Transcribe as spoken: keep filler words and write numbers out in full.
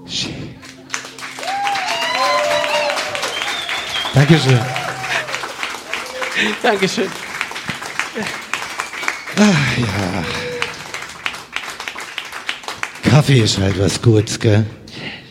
Dankeschön. Dankeschön. Ach ja. Kaffee ist halt was Gutes, gell?